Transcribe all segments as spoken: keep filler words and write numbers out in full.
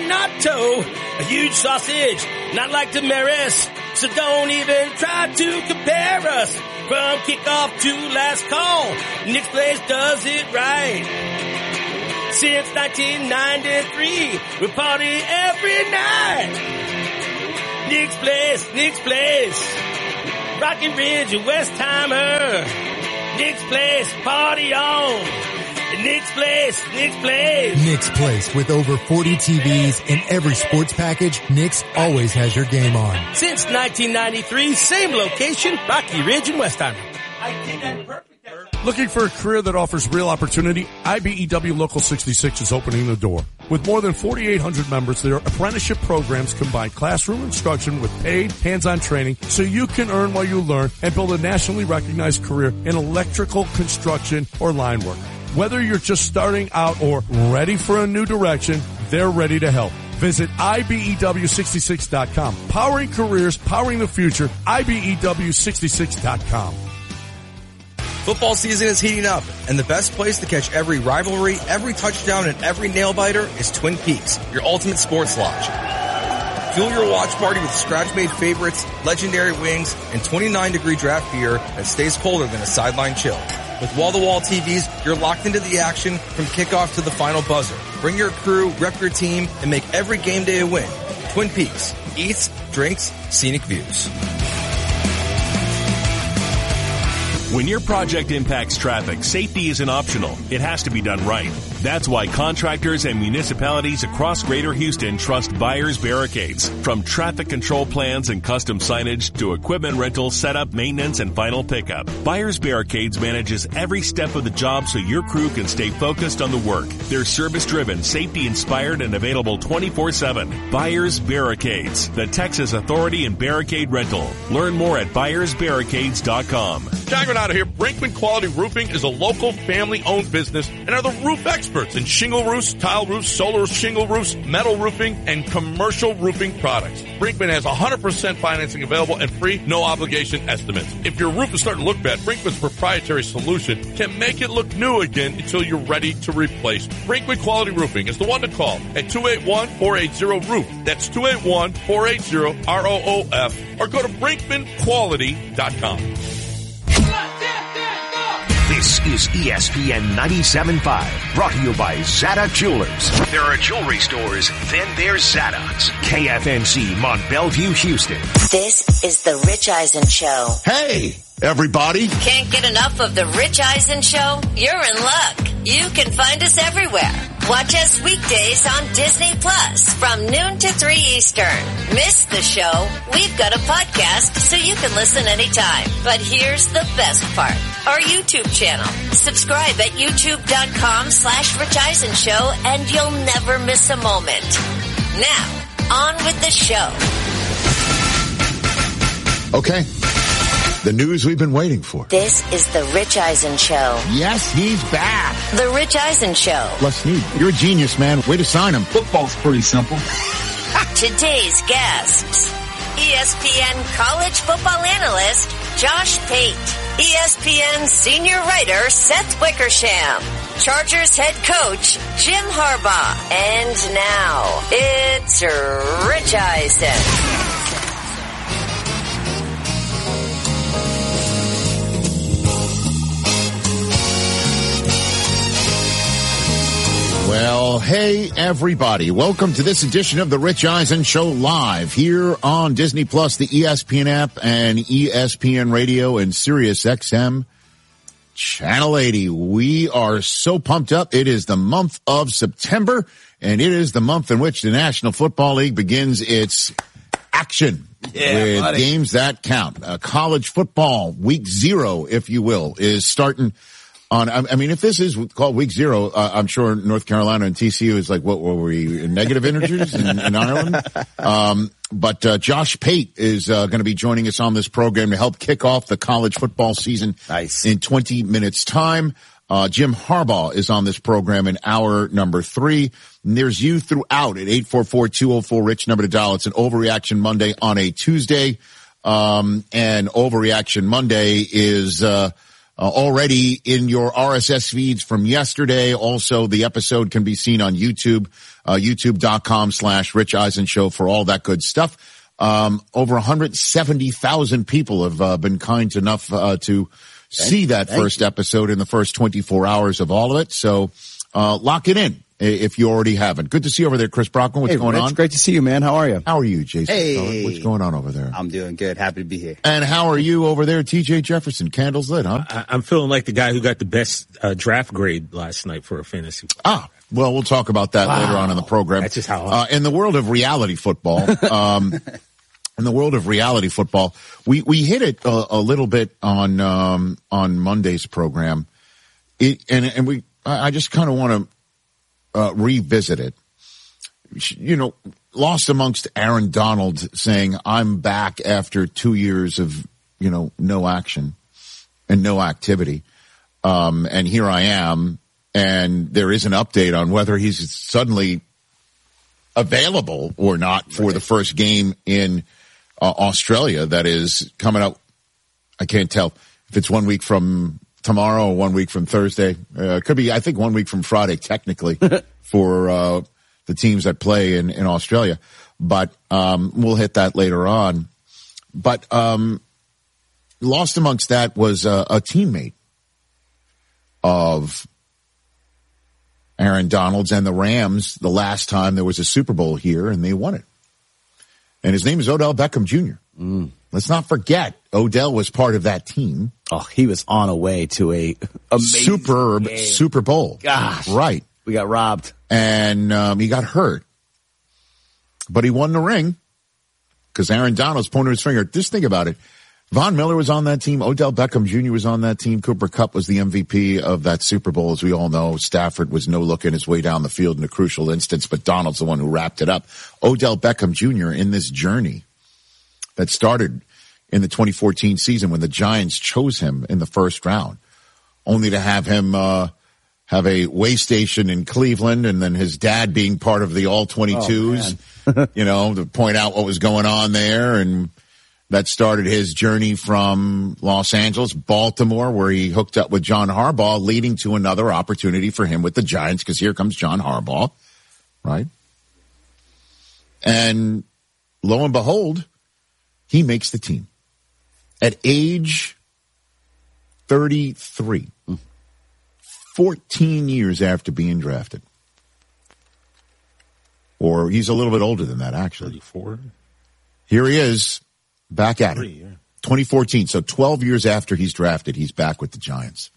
natto, a huge sausage, not like Damaris. So don't even try to compare us. From kickoff to last call, Nick's Place does it right. Since nineteen ninety-three, we party every night. Nick's Place, Nick's Place, Rocky Ridge and Westheimer. Nick's Place, party on. Nick's Place, Nick's Place. Nick's Place, with over forty T Vs and every sports package, Nick's always has your game on. Since nineteen ninety-three, same location, Rocky Ridge and Westheimer. I did that perfect. Looking for a career that offers real opportunity? I B E W Local sixty-six is opening the door. With more than forty-eight hundred members, their apprenticeship programs combine classroom instruction with paid, hands-on training so you can earn while you learn and build a nationally recognized career in electrical, construction, or line work. Whether you're just starting out or ready for a new direction, they're ready to help. Visit I B E W sixty-six dot com. Powering careers, powering the future, I B E W sixty-six dot com. Football season is heating up, and the best place to catch every rivalry, every touchdown, and every nail-biter is Twin Peaks, your ultimate sports lodge. Fuel your watch party with scratch-made favorites, legendary wings, and twenty-nine degree draft beer that stays colder than a sideline chill. With wall-to-wall T Vs, you're locked into the action from kickoff to the final buzzer. Bring your crew, rep your team, and make every game day a win. Twin Peaks. Eats, drinks, scenic views. When your project impacts traffic, safety isn't optional. It has to be done right. That's why contractors and municipalities across Greater Houston trust Byers Barricades. From traffic control plans and custom signage to equipment rental, setup, maintenance, and final pickup, Byers Barricades manages every step of the job so your crew can stay focused on the work. They're service-driven, safety-inspired, and available twenty-four seven. Byers Barricades, the Texas authority in barricade rental. Learn more at byers barricades dot com. Jagger out of here. Brinkman Quality Roofing is a local family-owned business and are the roof experts in shingle roofs, tile roofs, solar shingle roofs, metal roofing, and commercial roofing products. Brinkman has one hundred percent financing available and free, no-obligation estimates. If your roof is starting to look bad, Brinkman's proprietary solution can make it look new again until you're ready to replace. Brinkman Quality Roofing is the one to call at two eight one, four eight zero, roof. That's two eight one, four eight zero, R O O F, or go to brinkman quality dot com. This is E S P N ninety-seven point five, brought to you by Zada Jewelers. There are jewelry stores, then there's Zada's. K F N C, Mont Bellevue, Houston. This is the Rich Eisen Show. Hey, everybody. Can't get enough of the Rich Eisen Show? You're in luck. You can find us everywhere. Watch us weekdays on Disney Plus from noon to three Eastern. Miss the show? We've got a podcast so you can listen anytime. But here's the best part. Our YouTube channel. Subscribe at youtube.com slash Rich Eisen Show and you'll never miss a moment. Now, on with the show. Okay. The news we've been waiting for. This is the Rich Eisen Show. Yes, he's back. The Rich Eisen Show. Les Snead, you're a genius, man. Way to sign him. Football's pretty simple. Today's guests. E S P N college football analyst Josh Pate. E S P N senior writer Seth Wickersham. Chargers head coach Jim Harbaugh. And now, it's Rich Eisen. Well, hey, everybody. Welcome to this edition of the Rich Eisen Show live here on Disney Plus, the E S P N app, and E S P N Radio and Sirius X M Channel eighty. We are so pumped up. It is the month of September, and it is the month in which the National Football League begins its action yeah, with buddy. games that count. Uh, college football, week zero, if you will, is starting on, I mean, if this is called week zero, uh, I'm sure North Carolina and T C U is like, what were we, negative integers in, in Ireland? Um, but, uh, Josh Pate is, uh, going to be joining us on this program to help kick off the college football season. Nice. In twenty minutes time. Uh, Jim Harbaugh is on this program in hour number three. And there's you throughout at eight four four, two oh four, RICH, number to dial. It's an Overreaction Monday on a Tuesday. Um, and Overreaction Monday is, uh, uh, already in your R S S feeds from yesterday. Also, the episode can be seen on YouTube, uh, youtube.com slash Rich Eisen Show for all that good stuff. Um, over one hundred seventy thousand people have uh, been kind enough uh, to Thank see that first you. episode in the first twenty-four hours of all of it. So uh, lock it in if you already haven't. Good to see you over there, Chris Brockman. What's hey, going Rich, on? Great to see you, man. How are you? How are you, Jason? Hey. What's going on over there? I'm doing good. Happy to be here. And how are you over there, T J Jefferson? Candles lit, huh? I, I'm feeling like the guy who got the best uh, draft grade last night for a fantasy. Ah, well, we'll talk about that wow. later on in the program. That's just how. Uh, in the world of reality football, um, in the world of reality football, we we hit it a, a little bit on um, on Monday's program, it, and and we I just kind of want to. Uh, revisit it. You know, lost amongst Aaron Donald saying, I'm back after two years of, you know, no action and no activity. Um, and here I am. And there is an update on whether he's suddenly available or not for right. the first game in uh, Australia that is coming up. I can't tell if it's one week from tomorrow or one week from Thursday. Uh, it could be, I think, one week from Friday, technically, for uh, the teams that play in, in Australia. But um, we'll hit that later on. But um, lost amongst that was uh, a teammate of Aaron Donald's and the Rams the last time there was a Super Bowl here, and they won it. And his name is Odell Beckham Junior Mm. Let's not forget, Odell was part of that team. Oh, he was on a way to a amazing superb game. Super Bowl. Gosh. Right. We got robbed. And um, he got hurt. But he won the ring because Aaron Donald's pointing his finger. Just think about it. Von Miller was on that team. Odell Beckham Junior was on that team. Cooper Kupp was the M V P of that Super Bowl, as we all know. Stafford was no-looking his way down the field in a crucial instance, but Donald's the one who wrapped it up. Odell Beckham Junior in this journey that started in the twenty fourteen season when the Giants chose him in the first round, only to have him uh, have a way station in Cleveland, and then his dad being part of the all twenty-twos, oh, you know, to point out what was going on there. And that started his journey from Los Angeles, Baltimore, where he hooked up with John Harbaugh, leading to another opportunity for him with the Giants, because here comes John Harbaugh, right? And lo and behold, he makes the team at age thirty-three, fourteen years after being drafted. Or he's a little bit older than that, actually. thirty-four Here he is, back at it. yeah. twenty fourteen, so twelve years after he's drafted, he's back with the Giants.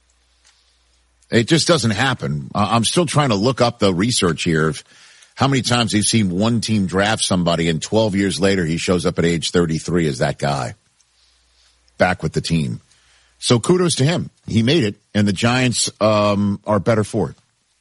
It just doesn't happen. I'm still trying to look up the research here of how many times you've seen one team draft somebody and twelve years later he shows up at age thirty-three as that guy back with the team. So kudos to him. He made it, and the Giants um, are better for it.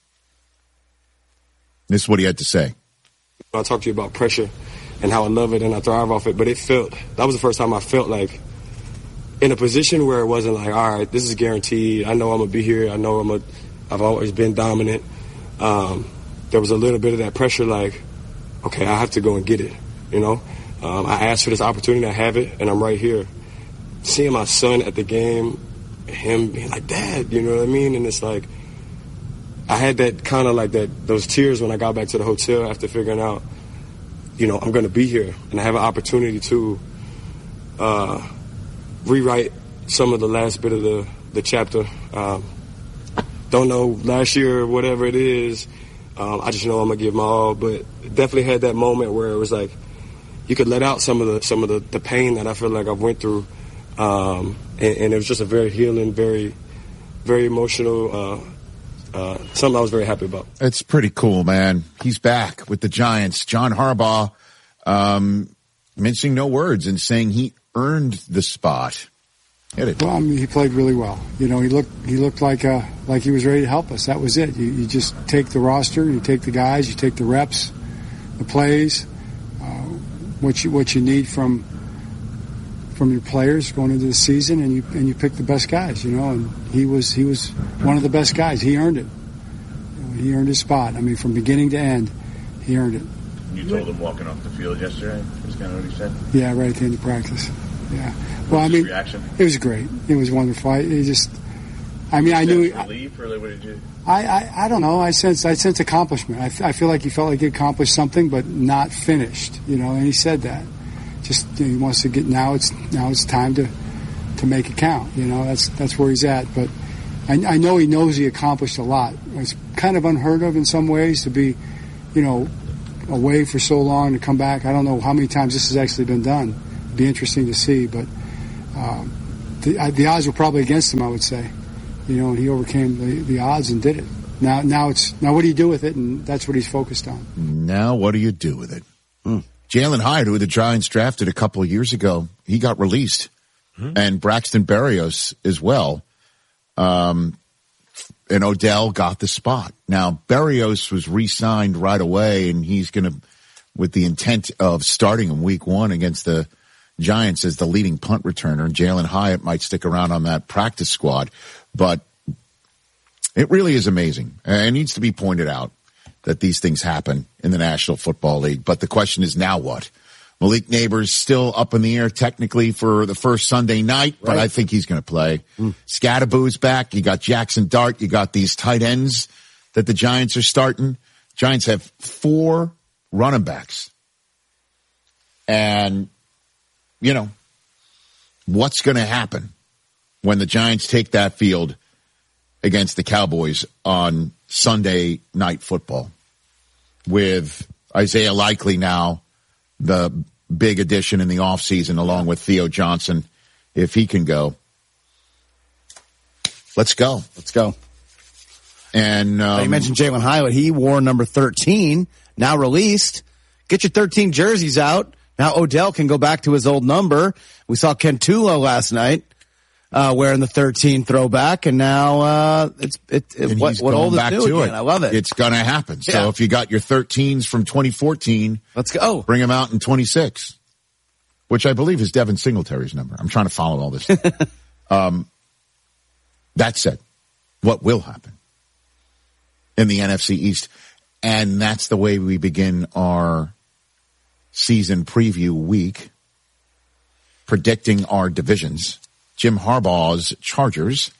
This is what he had to say. I talked to you about pressure and how I love it and I thrive off it, but it felt, that was the first time I felt like in a position where it wasn't like, all right, this is guaranteed. I know I'm going to be here. I know I'm a, I've always been dominant. Um, there was a little bit of that pressure, like, okay, I have to go and get it, you know? Um, I asked for this opportunity, I have it, and I'm right here. Seeing my son at the game, him being like, Dad, you know what I mean? And it's like, I had that kind of like that, those tears when I got back to the hotel after figuring out, you know, I'm going to be here, and I have an opportunity to uh, rewrite some of the last bit of the, the chapter. Um, don't know, last year or whatever it is, Um, I just know I'm gonna give my all, but definitely had that moment where it was like you could let out some of the some of the, the pain that I feel like I've went through, um, and, and it was just a very healing, very, very emotional, uh, uh, something I was very happy about. It's pretty cool, man. He's back with the Giants. John Harbaugh, um, mincing no words and saying he earned the spot. Hit it. Well, I mean, he played really well. You know, he looked he looked like uh, like he was ready to help us. That was it. You, you just take the roster, you take the guys, you take the reps, the plays, uh, what you what you need from from your players going into the season, and you and you pick the best guys. You know, and he was he was one of the best guys. He earned it. You know, he earned his spot. I mean, from beginning to end, he earned it. You told him walking off the field yesterday. Is kind of what he said. Yeah, right at the end of practice. Yeah. Well, I mean, reaction? It was great. It was wonderful. I it just, I mean, I knew. Relief, or what did you? I, I, I don't know. I sense I sense accomplishment. I, f- I feel like he felt like he accomplished something, but not finished. You know, and he said that. Just you know, he wants to get now. It's now it's time to to make it count. You know, that's that's where he's at. But I, I know he knows he accomplished a lot. It's kind of unheard of in some ways to be, you know, away for so long to come back. I don't know how many times this has actually been done. It'd be interesting to see, but um, the I, the odds were probably against him. I would say. You know, and he overcame the, the odds and did it. Now, now it's now. What do you do with it? And that's what he's focused on. Now, what do you do with it? Mm. Jalen Hyatt, who the Giants drafted a couple of years ago, he got released, mm-hmm. and Braxton Berrios as well. Um, and Odell got the spot. Now, Berrios was re-signed right away, and he's going to, with the intent of starting him week one against the Giants as the leading punt returner. And Jalen Hyatt might stick around on that practice squad. But it really is amazing. And it needs to be pointed out that these things happen in the National Football League. But the question is, now what? Malik Neighbors still up in the air technically for the first Sunday night, right. But I think he's going to play. Mm. Scatterboo's back. You got Jackson Dart. You got these tight ends that the Giants are starting. Giants have four running backs. And, you know, what's going to happen when the Giants take that field against the Cowboys on Sunday Night Football with Isaiah Likely now, the big addition in the offseason, along with Theo Johnson, if he can go. Let's go. Let's go. And um, you mentioned Jalen Hyatt. He wore number thirteen, now released. Get your thirteen jerseys out. Now Odell can go back to his old number. We saw Ken Tulo last night. Uh, wearing the thirteen throwback, and now uh, it's it, it what, what old is new again. I love it. It's going to happen. Yeah. So if you got your thirteens from twenty fourteen, let's go. Bring them out in twenty-six, which I believe is Devin Singletary's number. I'm trying to follow all this. um, that said, what will happen in the N F C East? And that's the way we begin our season preview week, predicting our divisions. Jim Harbaugh's Chargers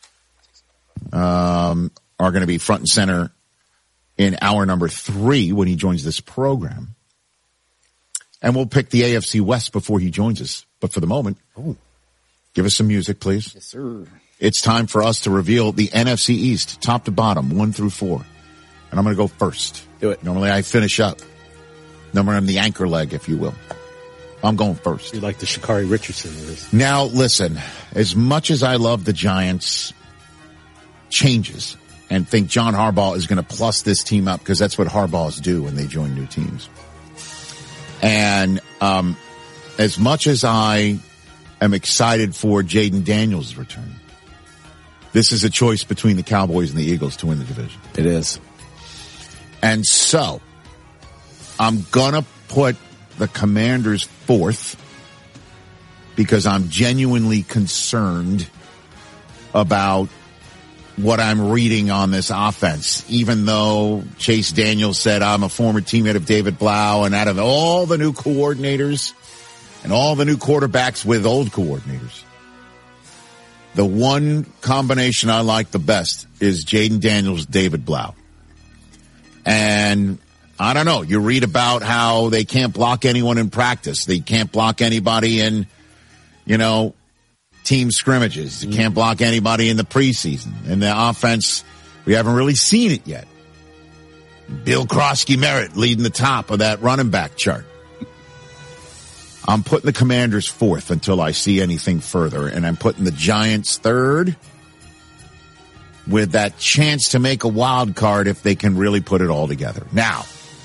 um, are going to be front and center in hour number three when he joins this program. And we'll pick the A F C West before he joins us. But for the moment, oh. give us some music, please. Yes, sir. It's time for us to reveal the N F C East, top to bottom, one through four. And I'm going to go first. Do it. Normally I finish up. Normally I'm the anchor leg, if you will. I'm going first. You like the Sha'Carri Richardson list. Now, listen, as much as I love the Giants' changes and think John Harbaugh is going to plus this team up, because that's what Harbaughs do when they join new teams. And um, as much as I am excited for Jaden Daniels' return, this is a choice between the Cowboys and the Eagles to win the division. It is. And so I'm going to put the Commanders fourth because I'm genuinely concerned about what I'm reading on this offense, even though Chase Daniels said I'm a former teammate of David Blau, and out of all the new coordinators and all the new quarterbacks with old coordinators, the one combination I like the best is Jaden Daniels, David Blau. And I don't know. You read about how they can't block anyone in practice. They can't block anybody in, you know, team scrimmages. You can't block anybody in the preseason. And the offense, we haven't really seen it yet. Bill Krosky-Merritt leading the top of that running back chart. I'm putting the Commanders fourth until I see anything further. And I'm putting the Giants third with that chance to make a wild card if they can really put it all together. Now,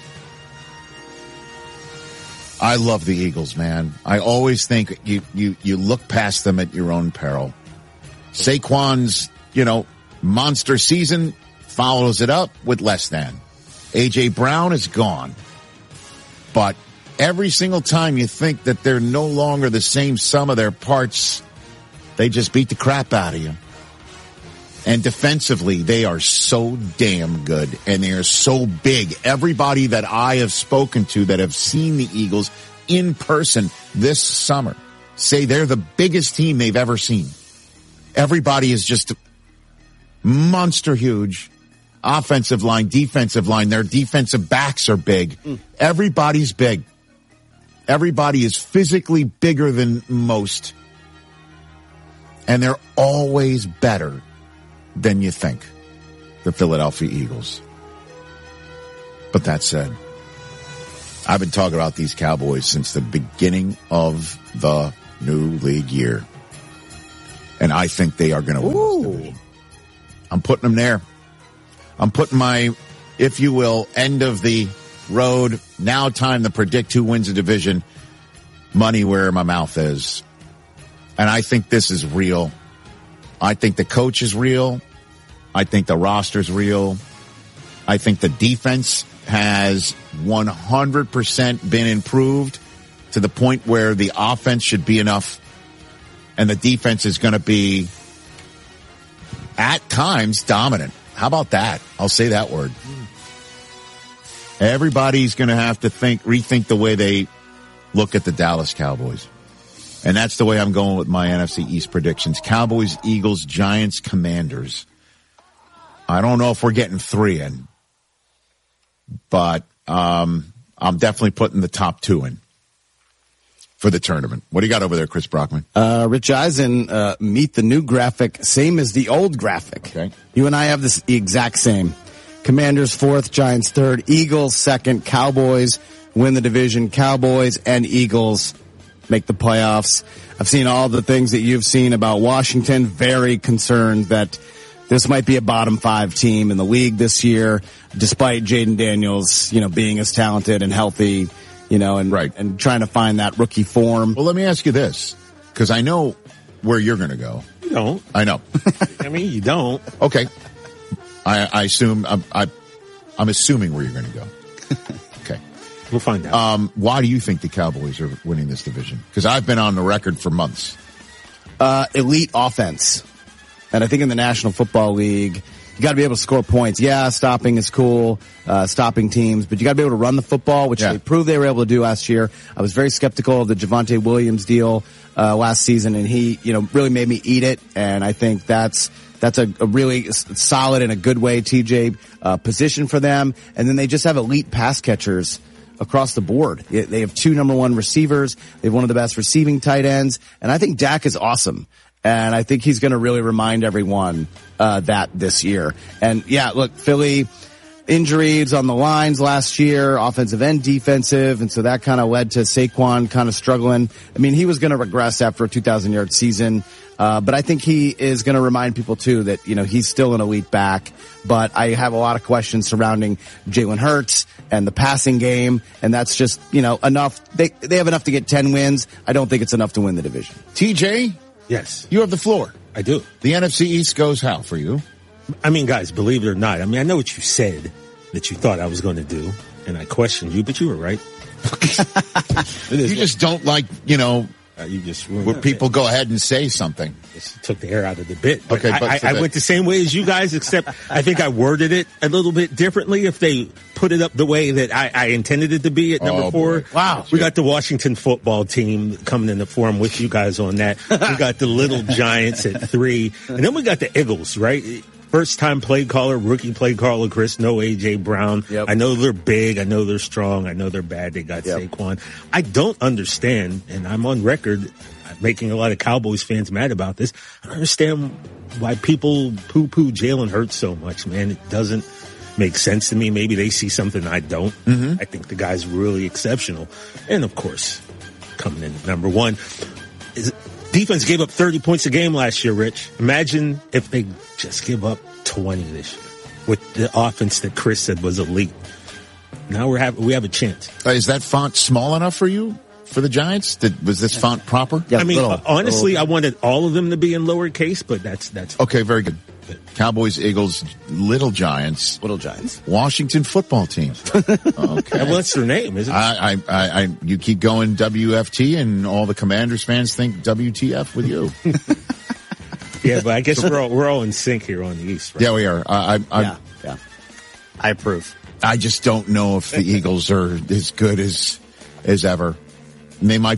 I love the Eagles, man. I always think you, you, you look past them at your own peril. Saquon's, you know, monster season follows it up with less than. A J. Brown is gone. But every single time you think that they're no longer the same sum of their parts, they just beat the crap out of you. And defensively, they are so damn good, and they are so big. Everybody that I have spoken to that have seen the Eagles in person this summer say they're the biggest team they've ever seen. Everybody is just monster huge. Offensive line, defensive line, their defensive backs are big. Mm. Everybody's big. Everybody is physically bigger than most. And they're always better than you think, the Philadelphia Eagles. But that said, I've been talking about these Cowboys since the beginning of the new league year. And I think they are going to win this division. I'm putting them there. I'm putting my, if you will, end of the road, now time to predict who wins the division, money where my mouth is. And I think this is real. I think the coach is real. I think the roster's real. I think the defense has one hundred percent been improved to the point where the offense should be enough. And the defense is going to be, at times, dominant. How about that? I'll say that word. Everybody's going to have to think, rethink the way they look at the Dallas Cowboys. And that's the way I'm going with my N F C East predictions. Cowboys, Eagles, Giants, Commanders. I don't know if we're getting three in, but um, I'm definitely putting the top two in for the tournament. What do you got over there, Chris Brockman? Uh, Rich Eisen, uh, meet the new graphic, same as the old graphic. Okay. You and I have this exact same. Commanders fourth, Giants third, Eagles second, Cowboys win the division, Cowboys and Eagles make the playoffs. I've seen all the things that you've seen about Washington, very concerned that this might be a bottom five team in the league this year, despite Jaden Daniels, you know, being as talented and healthy, you know, and right. and trying to find that rookie form. Well, let me ask you this, because I know where you're going to go. You don't. I know. I mean, you don't. Okay. I, I assume, I'm, I, I'm assuming where you're going to go. Okay. We'll find out. Um, why do you think the Cowboys are winning this division? Because I've been on the record for months. Uh, elite offense. And I think in the National Football League, you got to be able to score points. Yeah, stopping is cool, uh, stopping teams, but you got to be able to run the football, which yeah. they proved they were able to do last year. I was very skeptical of the Javonte Williams deal uh, last season, and he, you know, really made me eat it. And I think that's that's a, a really solid and a good way, T J, uh, position for them. And then they just have elite pass catchers across the board. They have two number one receivers. They have one of the best receiving tight ends, and I think Dak is awesome. And I think he's going to really remind everyone uh that this year. And yeah, look, Philly, injuries on the lines last year, offensive and defensive, and so that kind of led to Saquon kind of struggling. I mean, he was going to regress after a two thousand yard season, uh but I think he is going to remind people too that, you know, he's still an elite back. But I have a lot of questions surrounding Jalen Hurts and the passing game, and that's just, you know, enough. They they have enough to get ten wins. I don't think it's enough to win the division. T J? Yes. You have the floor. I do. The N F C East goes how for you? I mean, guys, believe it or not, I mean, I know what you said that you thought I was going to do, and I questioned you, but you were right. You just don't like, you know, uh, you just where people go ahead and say something. Just took the air out of the bit. But okay, but I, I, I went the same way as you guys, except I think I worded it a little bit differently. If they put it up the way that I, I intended it to be at number oh, four. Boy. Wow. We got the Washington football team coming in the form with you guys on that. We got the Little Giants at three. And then we got the Eagles, right? First time play caller, rookie play caller, Chris, no A J Brown. Yep. I know they're big. I know they're strong. I know they're bad. They got yep. Saquon. I don't understand, and I'm on record making a lot of Cowboys fans mad about this. I don't understand why people poo-poo Jalen Hurts so much, man. It doesn't make sense to me. Maybe they see something I don't. Mm-hmm. I think the guy's really exceptional. And, of course, coming in at number one, is defense gave up thirty points a game last year, Rich. Imagine if they just give up twenty this year with the offense that Chris said was elite. Now we're have, we have a chance. Uh, is that font small enough for you? For the Giants? Did, was this font proper? Yeah, I mean, little, uh, honestly, little. I wanted all of them to be in lowercase, but that's that's okay. Very good. Cowboys, Eagles, Little Giants, Little Giants, Washington Football Team. Okay, well, that's their name, isn't it? I, I, I, I, you keep going W F T, and all the Commanders fans think W T F with you. Yeah, but I guess we're all we're all in sync here on the East, right? Yeah, we are. I, I, yeah, yeah. I approve. I just don't know if the Eagles are as good as as ever. And they might be.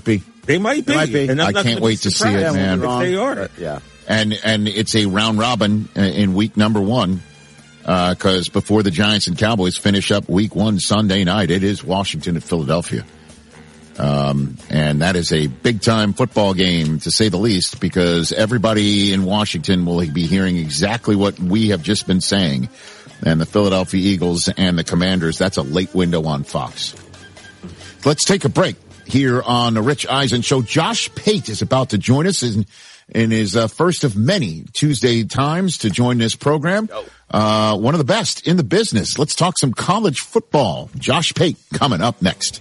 They might be. They might be. And I'm I not can't gonna wait be to see it, surprised man. If they are. But, yeah. And and it's a round robin in week number one because uh, before the Giants and Cowboys finish up week one Sunday night, it is Washington at Philadelphia. Um, and that is a big-time football game, to say the least, because everybody in Washington will be hearing exactly what we have just been saying. And the Philadelphia Eagles and the Commanders, that's a late window on Fox. Let's take a break here on the Rich Eisen Show. Josh Pate is about to join us in, in his uh, first of many Tuesday times to join this program. Uh, one of the best in the business. Let's talk some college football. Josh Pate coming up next.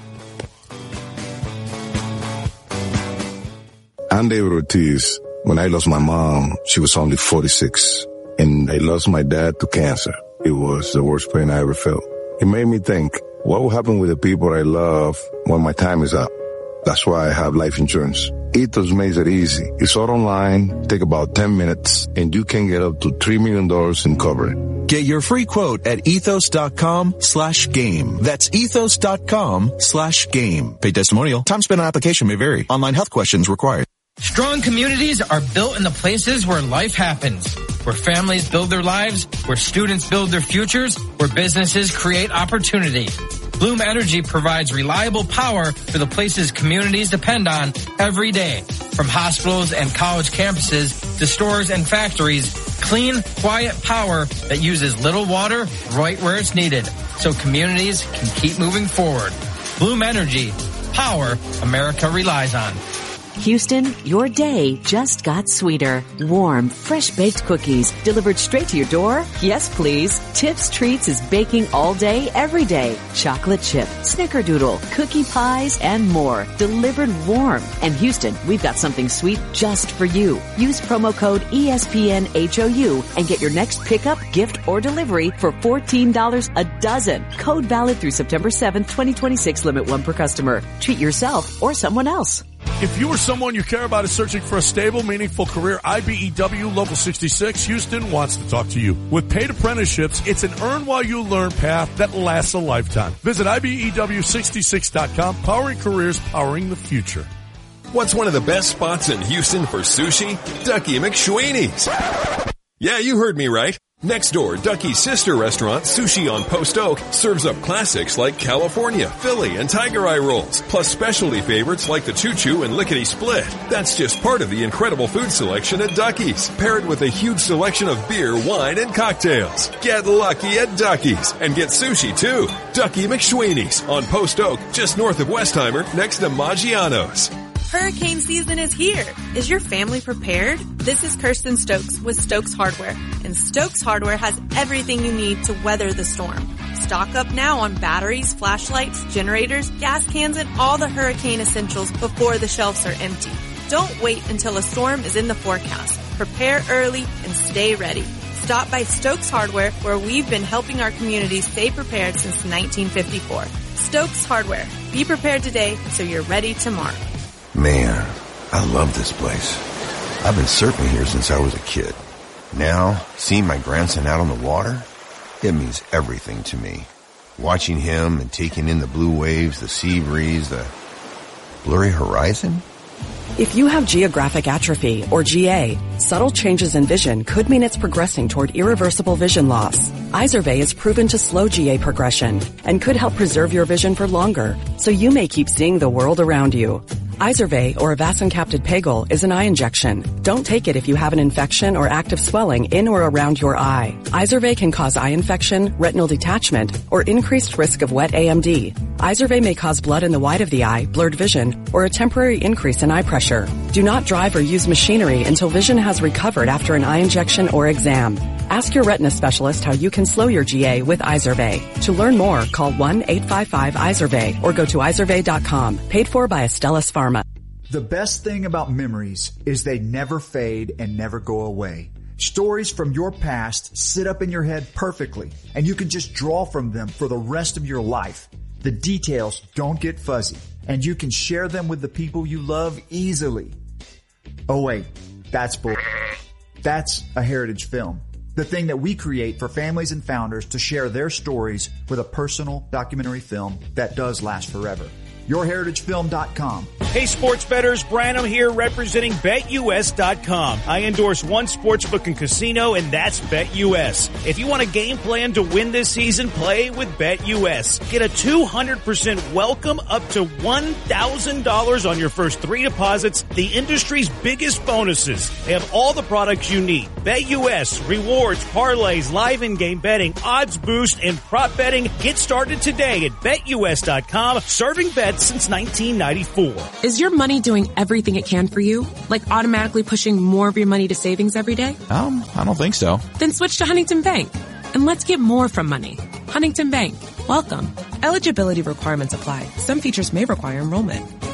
I'm David Ortiz. When I lost my mom, she was only forty-six. And I lost my dad to cancer. It was the worst pain I ever felt. It made me think, what will happen with the people I love when my time is up? That's why I have life insurance. Ethos makes it easy. It's all online, take about ten minutes, and you can get up to three million dollars in coverage. Get your free quote at ethos.com slash game. That's ethos.com slash game. Paid testimonial. Time spent on application may vary. Online health questions required. Strong communities are built in the places where life happens, where families build their lives, where students build their futures, where businesses create opportunity. Bloom Energy provides reliable power for the places communities depend on every day. From hospitals and college campuses to stores and factories, clean, quiet power that uses little water right where it's needed, so communities can keep moving forward. Bloom Energy, power America relies on. Houston, your day just got sweeter. Warm, fresh-baked cookies delivered straight to your door? Yes, please. Tips Treats is baking all day, every day. Chocolate chip, snickerdoodle, cookie pies, and more. Delivered warm. And Houston, we've got something sweet just for you. Use promo code E S P N H O U and get your next pickup, gift, or delivery for fourteen dollars a dozen. Code valid through September seventh, twenty twenty-six. Limit one per customer. Treat yourself or someone else. If you or someone you care about is searching for a stable, meaningful career, I B E W Local sixty-six Houston wants to talk to you. With paid apprenticeships, it's an earn while you learn path that lasts a lifetime. Visit I B E W sixty-six dot com, powering careers, powering the future. What's one of the best spots in Houston for sushi? Ducky McSweeney's. Yeah, you heard me right. Next door, Ducky's sister restaurant, Sushi on Post Oak, serves up classics like California, Philly, and Tiger Eye rolls, plus specialty favorites like the Choo Choo and Lickety Split. That's just part of the incredible food selection at Ducky's, paired with a huge selection of beer, wine, and cocktails. Get lucky at Ducky's and get sushi too. Ducky McSweeney's on Post Oak, just north of Westheimer, next to Maggiano's. Hurricane season is here. Is your family prepared? This is Kirsten Stokes with Stokes Hardware, and Stokes Hardware has everything you need to weather the storm. Stock up now on batteries, flashlights, generators, gas cans, and all the hurricane essentials before the shelves are empty. Don't wait until a storm is in the forecast. Prepare early and stay ready. Stop by Stokes Hardware, where we've been helping our community stay prepared since nineteen fifty-four. Stokes Hardware. Be prepared today so you're ready tomorrow. Man, I love this place. I've been surfing here since I was a kid. Now, seeing my grandson out on the water, it means everything to me. Watching him and taking in the blue waves, the sea breeze, the blurry horizon. If you have geographic atrophy, or G A, subtle changes in vision could mean it's progressing toward irreversible vision loss. Izervay is proven to slow G A progression and could help preserve your vision for longer, so you may keep seeing the world around you. Izervay, or avacincaptad pegol, is an eye injection. Don't take it if you have an infection or active swelling in or around your eye. Izervay can cause eye infection, retinal detachment, or increased risk of wet A M D. Izervay may cause blood in the white of the eye, blurred vision, or a temporary increase in eye pressure. Do not drive or use machinery until vision has recovered after an eye injection or exam. Ask your retina specialist how you can slow your G A with Izervay. To learn more, call one eight five five Izervay or go to izervay dot com. Paid for by Astellas Pharma. The best thing about memories is they never fade and never go away. Stories from your past sit up in your head perfectly, and you can just draw from them for the rest of your life. The details don't get fuzzy, and you can share them with the people you love easily. Oh wait, that's bull. That's a heritage film. The thing that we create for families and founders to share their stories with a personal documentary film that does last forever. your heritage film dot com. Hey, sports bettors, Branham here representing Bet U S dot com. I endorse one sportsbook and casino, and that's Bet U S. If you want a game plan to win this season, play with Bet U S. Get a two hundred percent welcome up to one thousand dollars on your first three deposits, the industry's biggest bonuses. They have all the products you need. Bet U S, rewards, parlays, live in-game betting, odds boost, and prop betting. Get started today at Bet U S dot com, serving bets since nineteen ninety-four. Is your money doing everything it can for you? Like automatically pushing more of your money to savings every day? Um, I don't think so. Then switch to Huntington Bank. And let's get more from money. Huntington Bank. Welcome. Eligibility requirements apply. Some features may require enrollment.